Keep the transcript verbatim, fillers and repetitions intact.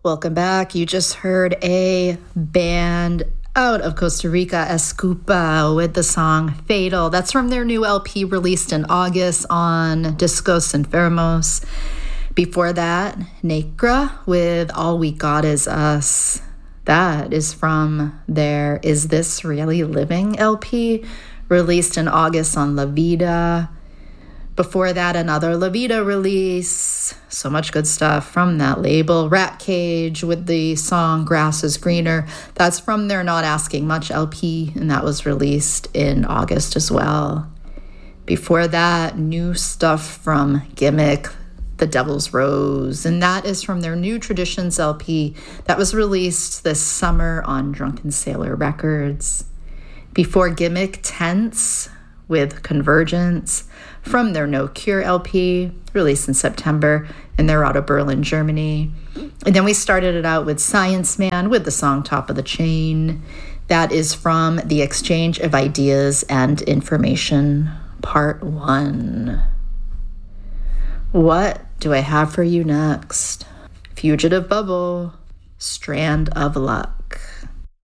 Welcome back. You just heard a band out of Costa Rica, Escupa, with the song Fatal. That's from their new L P released in August on Discos Enfermos. Before that, Negra with All We Got Is Us. That is from their Is This Really Living L P, released in August on La Vida. Before that, another La Vida release. So much good stuff from that label. Rat Cage with the song Grass is Greener. That's from their Not Asking Much L P, and that was released in August as well. Before that, new stuff from Gimmick, The Devil's Rose, and that is from their New Traditions L P that was released this summer on Drunken Sailor Records. Before Gimmick, Tense with Convergence from their No Cure L P, released in September, and they're out of Berlin, Germany. And then we started it out with Science Man with the song Top of the Chain. That is from The Exchange of Ideas and Information, Part one. What do I have for you next? Fugitive Bubble, Strand of Luck.